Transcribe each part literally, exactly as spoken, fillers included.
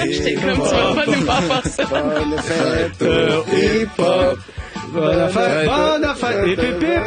J'étais comme, tu vas pas nous faire ça. Bonne fête au hip-hop. Bonne affaire, bonne affaire. Et pépé.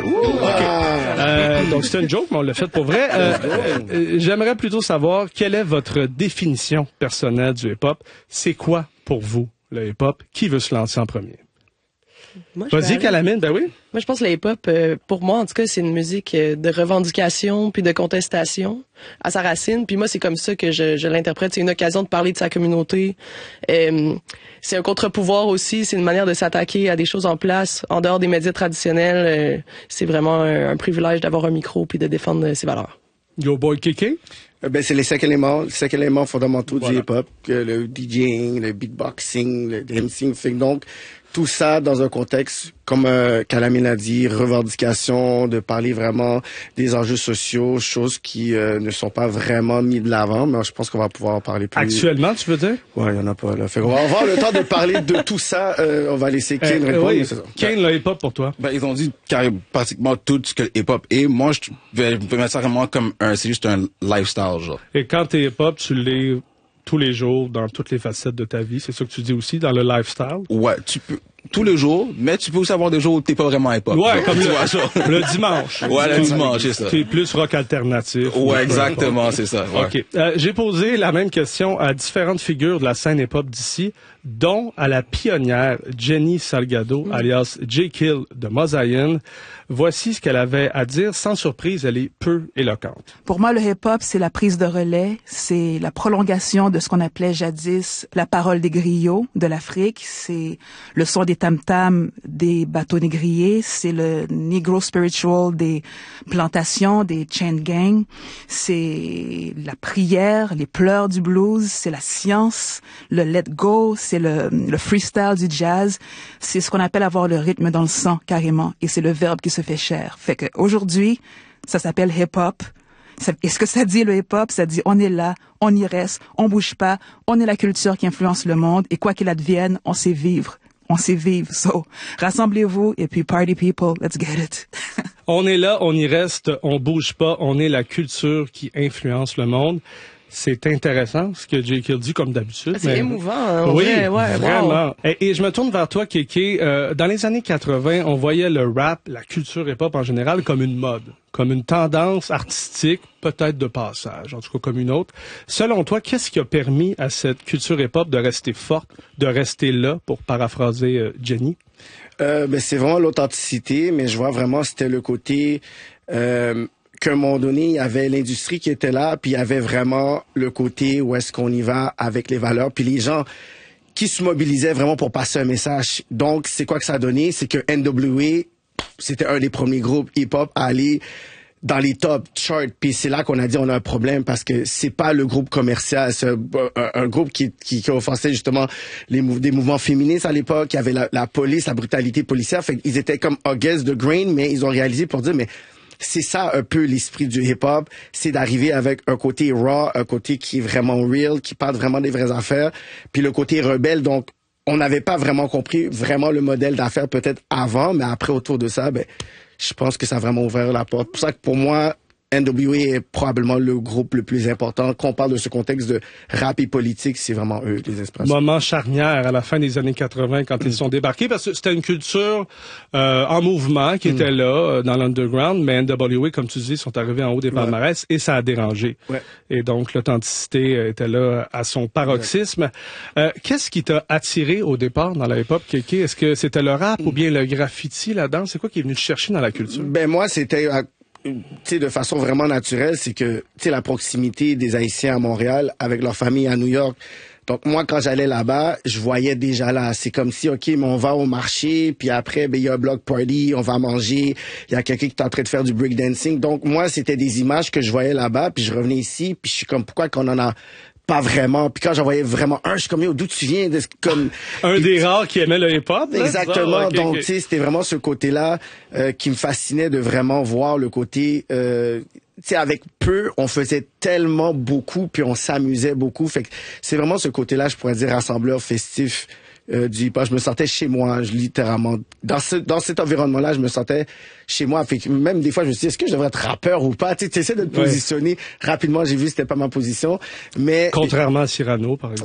Euh, donc, c'est une joke, mais on l'a fait pour vrai. Euh, euh, j'aimerais plutôt savoir quelle est votre définition personnelle du hip-hop. C'est quoi, pour vous, le hip-hop? Qui veut se lancer en premier? Moi, Vas-y, Calamine, ben oui. Moi, je pense que le hip-hop, euh, pour moi, en tout cas, c'est une musique euh, de revendication puis de contestation à sa racine. Puis moi, c'est comme ça que je, je l'interprète. C'est une occasion de parler de sa communauté. Euh, c'est un contre-pouvoir aussi. C'est une manière de s'attaquer à des choses en place, en dehors des médias traditionnels. Euh, c'est vraiment un, un privilège d'avoir un micro puis de défendre ses valeurs. Yo boy Kéké? Ben, c'est les cinq éléments, les cinq éléments fondamentaux Voilà. du hip-hop, que le DJing, le beatboxing, le MCing. Fait que donc, tout ça dans un contexte, comme euh, Calamine a dit, revendication, de parler vraiment des enjeux sociaux, choses qui euh, ne sont pas vraiment mis de l'avant, mais je pense qu'on va pouvoir en parler plus. Actuellement, tu veux dire? Ouais, il y en a pas, là. Fait qu'on va avoir le temps de parler de tout ça. Euh, on va laisser Kane Euh, répondre. oui. mais c'est ça. Kane, le hip-hop pour toi? Ben, ils ont dit carrément pratiquement tout ce que le hip-hop est. Moi, je vais, je vais mettre ça vraiment comme un, c'est juste un lifestyle, genre. Et quand t'es hip-hop, tu l'es tous les jours, dans toutes les facettes de ta vie. C'est ça que tu dis aussi, dans le lifestyle? Ouais, tu peux, tous les jours, mais tu peux aussi avoir des jours où t'es pas vraiment hip-hop. Ouais, genre. comme Tu le, vois, genre. le dimanche. Ouais, le dimanche, c'est ça. T'es plus rock alternatif. Ouais, exactement, c'est ça. Ouais. OK. Euh, j'ai posé la même question à différentes figures de la scène hip-hop d'ici, dont à la pionnière Jenny Salgado, alias J. Kill de Mosaïen. Voici ce qu'elle avait à dire. Sans surprise, elle est peu éloquente. Pour moi, le hip-hop, c'est la prise de relais, c'est la prolongation de ce qu'on appelait jadis la parole des griots de l'Afrique, c'est le son des tam-tams des bateaux négriers, c'est le negro spiritual des plantations, des chain gangs, c'est la prière, les pleurs du blues, c'est la science, le let go, c'est le, le freestyle du jazz, c'est ce qu'on appelle avoir le rythme dans le sang, carrément, et c'est le verbe qui se fait chair. Fait que aujourd'hui, ça s'appelle hip-hop. Ça, et ce que ça dit, le hip-hop, ça dit on est là, on y reste, on bouge pas, on est la culture qui influence le monde, et quoi qu'il advienne, on sait vivre. On sait vivre. So, rassemblez-vous, et puis party people, let's get it. On est là, on y reste, on bouge pas, on est la culture qui influence le monde. C'est intéressant ce que J. Kill dit, comme d'habitude. C'est mais... émouvant. Hein, oui, vrai, ouais, vraiment. Wow. Et, et je me tourne vers toi, Kéké. Euh, dans les années quatre-vingts, on voyait le rap, la culture hip-hop en général, comme une mode, comme une tendance artistique, peut-être de passage, en tout cas comme une autre. Selon toi, qu'est-ce qui a permis à cette culture hip-hop de rester forte, de rester là, pour paraphraser euh, Jenny? Euh, ben, c'est vraiment l'authenticité, mais je vois vraiment c'était le côté euh, qu'à un moment donné, il y avait l'industrie qui était là, puis il y avait vraiment le côté où est-ce qu'on y va avec les valeurs, puis les gens qui se mobilisaient vraiment pour passer un message. Donc, c'est quoi que ça a donné? C'est que N W A, c'était un des premiers groupes hip-hop à aller dans les top charts, puis c'est là qu'on a dit on a un problème parce que c'est pas le groupe commercial, c'est un, un, un groupe qui, qui, qui offensait justement les mou- des mouvements féministes à l'époque, il y avait la, la police, la brutalité policière, fait qu'ils étaient comme against the grain, mais ils ont réalisé pour dire mais c'est ça un peu l'esprit du hip-hop, c'est d'arriver avec un côté raw, un côté qui est vraiment real, qui parle vraiment des vraies affaires, puis le côté rebelle, donc on n'avait pas vraiment compris vraiment le modèle d'affaires peut-être avant, mais après autour de ça, ben je pense que ça a vraiment ouvert la porte. C'est pour ça que pour moi, N W A est probablement le groupe le plus important. Quand on parle de ce contexte de rap et politique, c'est vraiment eux, les inspirations. Moment charnière à la fin des années quatre-vingts quand ils sont débarqués, parce que c'était une culture euh, en mouvement qui était là, euh, dans l'underground, mais N W A, comme tu dis, sont arrivés en haut des palmarès et ça a dérangé. Ouais. Et donc, l'authenticité était là à son paroxysme. Euh, qu'est-ce qui t'a attiré au départ dans la hip-hop, Kéké? Est-ce que c'était le rap ou bien le graffiti là-dedans? C'est quoi qui est venu te chercher dans la culture? Ben moi, c'était euh, tu sais de façon vraiment naturelle, c'est que tu sais la proximité des Haïtiens à Montréal avec leur famille à New York. Donc moi, quand j'allais là-bas, je voyais déjà là. C'est comme si, OK, mais on va au marché, puis après, ben il y a un block party, on va manger, il y a quelqu'un qui est en train de faire du breakdancing. Donc moi, c'était des images que je voyais là-bas, puis je revenais ici, puis je suis comme, pourquoi qu'on en a pas vraiment? Puis quand j'en voyais vraiment un, je suis comme, yo, d'où tu viens? De, comme, Un des rares qui aimait le hip-hop? là? Exactement. Ah, ok, Donc, ok. tu sais, c'était vraiment ce côté-là euh, qui me fascinait de vraiment voir le côté... Euh, tu sais, avec peu, on faisait tellement beaucoup, puis on s'amusait beaucoup. Fait que c'est vraiment ce côté-là, je pourrais dire, rassembleur festif euh, du hip-hop. Je me sentais chez moi, je, littéralement. Dans ce dans cet environnement-là, je me sentais chez moi. Fait que même des fois, je me suis dit, est-ce que je devrais être rappeur ou pas? Tu sais, tu essaies de te Ouais. positionner rapidement. J'ai vu que c'était pas ma position. Mais Contrairement à Cyrano, par exemple.